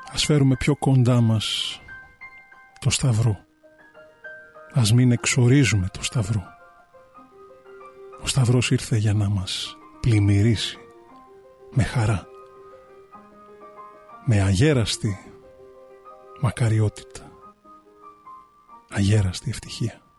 Ας φέρουμε πιο κοντά μας το Σταυρό. Ας μην εξορίζουμε το Σταυρό. Ο Σταυρός ήρθε για να μας πλημμυρίσει με χαρά, με αγέραστη μακαριότητα, αγέραστη ευτυχία.